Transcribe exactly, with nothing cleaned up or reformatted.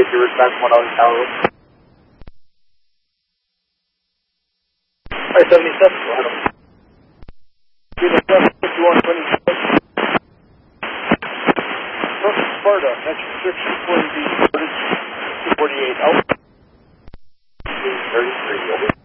is your response one on tower. Alright, seventy-seven, go ahead. fifty-one twenty-six. North Sparta, next restriction forty B, two forty-eight, out. thirty-three, over.